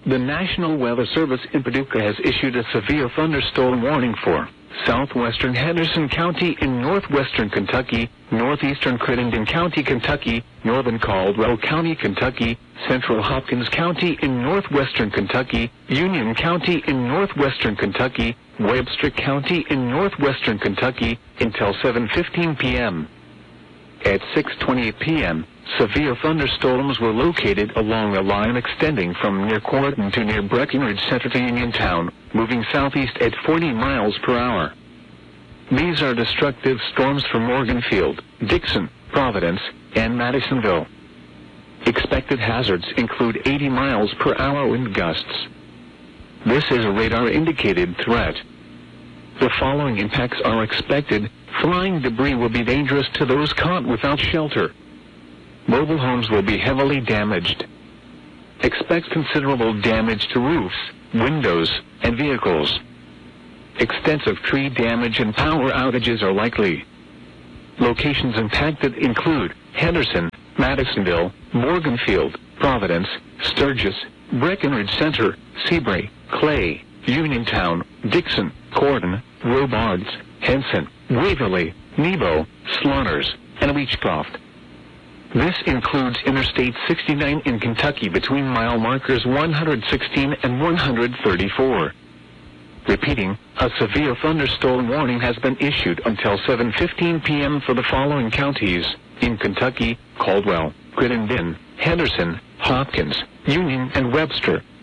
The National Weather Service in Paducah has issued a severe thunderstorm warning for southwestern Henderson County in northwestern Kentucky, northeastern Crittenden County, Kentucky, northern Caldwell County, Kentucky, central Hopkins County in northwestern Kentucky, Union County in northwestern Kentucky, Webster County in northwestern Kentucky, until 7:15 p.m. At 6:28 p.m., severe thunderstorms were located along a line extending from near Corden to near Breckenridge Center to Uniontown, moving southeast at 40 miles per hour. These are destructive storms for Morganfield, Dixon, Providence, and Madisonville. Expected hazards include 80 miles per hour wind gusts. This is a radar-indicated threat. The following impacts are expected. Flying debris will be dangerous to those caught without shelter. Mobile homes will be heavily damaged. Expect considerable damage to roofs, windows, and vehicles. Extensive tree damage and power outages are likely. Locations impacted include Henderson, Madisonville, Morganfield, Providence, Sturgis, Breckenridge Center, Seabury, Clay, Uniontown, Dixon, Corden, Robards, Henson, Waverly, Nebo, Slaughters, and Leachcroft. This includes Interstate 69 in Kentucky between mile markers 116 and 134. Repeating, a severe thunderstorm warning has been issued until 7:15 p.m. for the following counties in Kentucky: Caldwell, Crittenden, Henderson, Hopkins, Union, and Webster.